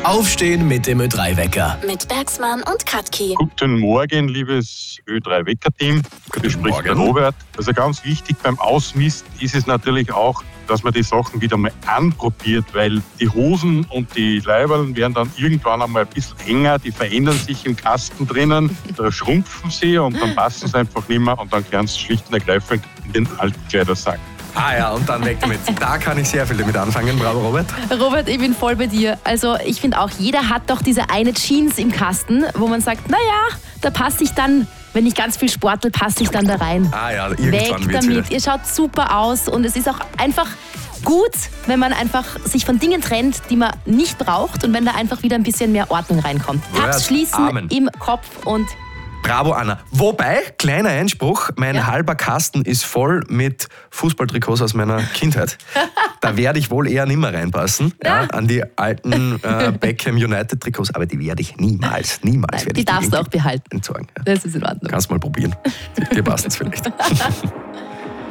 Aufstehen mit dem Ö3-Wecker. Mit Bergsmann und Katki. Guten Morgen, liebes Ö3-Wecker-Team. Hier spricht der Robert. Also ganz wichtig beim Ausmisten ist es natürlich auch, dass man die Sachen wieder mal anprobiert, weil die Hosen und die Leiberl werden dann irgendwann einmal ein bisschen enger, die verändern sich im Kasten drinnen, da schrumpfen sie und dann passen sie einfach nicht mehr und dann kehren sie schlicht und ergreifend in den alten Kleidersack. Ah ja, und dann weg damit. Da kann ich sehr viel damit anfangen. Bravo, Robert. Robert, ich bin voll bei dir. Also ich finde auch, jeder hat doch diese eine Jeans im Kasten, wo man sagt, naja, da passe ich dann, wenn ich ganz viel sportel, passe ich dann da rein. Ah ja, irgendwann weg wird's damit. wieder. Ihr schaut super aus und es ist auch einfach gut, wenn man einfach sich von Dingen trennt, die man nicht braucht und wenn da einfach wieder ein bisschen mehr Ordnung reinkommt. Tabs schließen Amen. im Kopf und Bravo, Anna. Wobei, kleiner Einspruch, mein halber Kasten ist voll mit Fußballtrikots aus meiner Kindheit. Da werde ich wohl eher nimmer reinpassen, an die alten Beckham United Trikots, aber die werde ich niemals werde die ich darfst du auch behalten. entsorgen. Ja. Das ist in Ordnung. Kannst mal probieren. Dir passt es vielleicht.